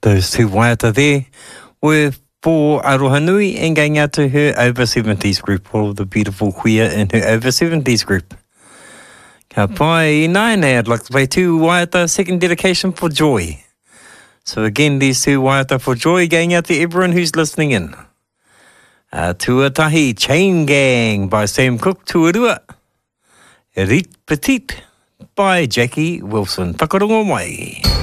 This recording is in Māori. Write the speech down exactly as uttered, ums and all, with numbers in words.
Those two waiata there were for Aroha Nui and going out to her over seventies group, all of the beautiful queer in her over seventies group. Ka pai nine, I'd like to play two waiata, second dedication for Joy. So again, these two waiata for Joy going out to everyone who's listening in. Uh, Tuatahi Chain Gang by Sam Cooke, Tuarua. Rit Petite by Jackie Wilson. Whakarongo mai.